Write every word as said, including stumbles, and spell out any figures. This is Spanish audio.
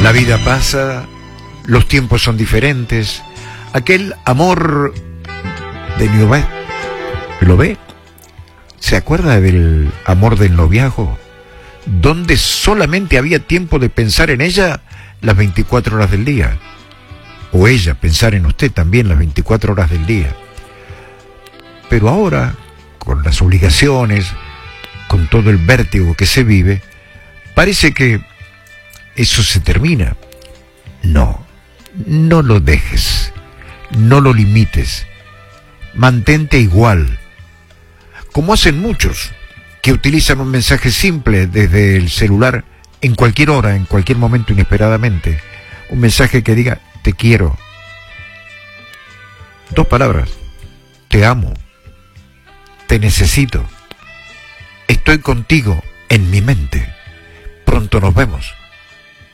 La vida pasa, los tiempos son diferentes. Aquel amor de Niobé, ¿lo ve? ¿Se acuerda del amor del noviazgo? Donde solamente había tiempo de pensar en ella las veinticuatro horas del día. O ella pensar en usted también las veinticuatro horas del día. Pero ahora, con las obligaciones, con todo el vértigo que se vive, parece que eso se termina. No, no lo dejes, no lo limites, mantente igual, como hacen muchos que utilizan un mensaje simple desde el celular en cualquier hora, en cualquier momento inesperadamente, un mensaje que diga te quiero, dos palabras, te amo, te necesito, estoy contigo en mi mente, pronto nos vemos.